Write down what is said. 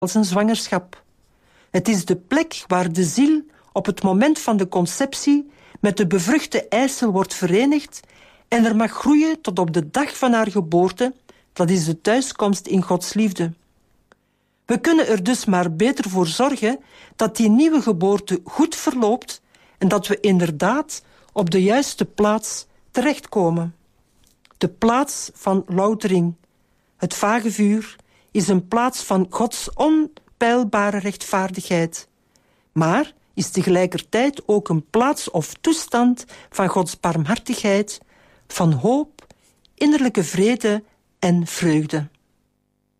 als een zwangerschap. Het is de plek waar de ziel op het moment van de conceptie met de bevruchte eicel wordt verenigd en er mag groeien tot op de dag van haar geboorte, dat is de thuiskomst in Gods liefde. We kunnen er dus maar beter voor zorgen dat die nieuwe geboorte goed verloopt en dat we inderdaad op de juiste plaats terechtkomen. De plaats van loutering, het vagevuur, is een plaats van Gods onpeilbare rechtvaardigheid, maar is tegelijkertijd ook een plaats of toestand van Gods barmhartigheid, van hoop, innerlijke vrede en vreugde.